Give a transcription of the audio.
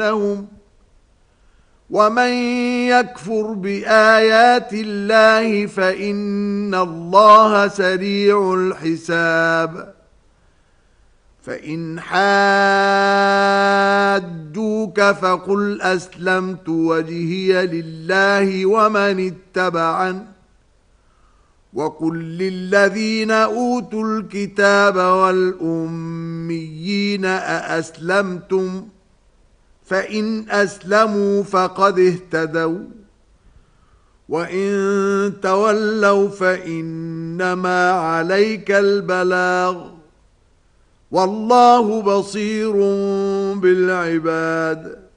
لهم ومن يكفر بآيات الله فإن الله سريع الحساب فإن حاجوك فقل أسلمت وجهي لله ومن اتبعني وقل للذين أوتوا الكتاب والأميين أأسلمتم فإن أسلموا فقد اهتدوا وإن تولوا فإنما عليك البلاغ والله بصير بالعباد